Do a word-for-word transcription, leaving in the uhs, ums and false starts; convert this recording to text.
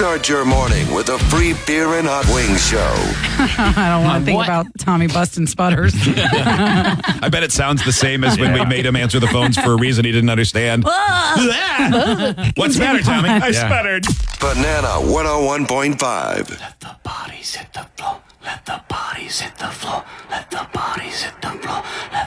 Start your morning with a free beer and hot wings show. I don't want to think what? about Tommy busting sputters. I bet it sounds the same as when we made him answer the phones for a reason he didn't understand. What's the matter, Tommy? I Yeah. sputtered. Banana one oh one point five. Let the bodies hit the floor. Let the bodies hit the floor. Let the bodies hit the floor. Let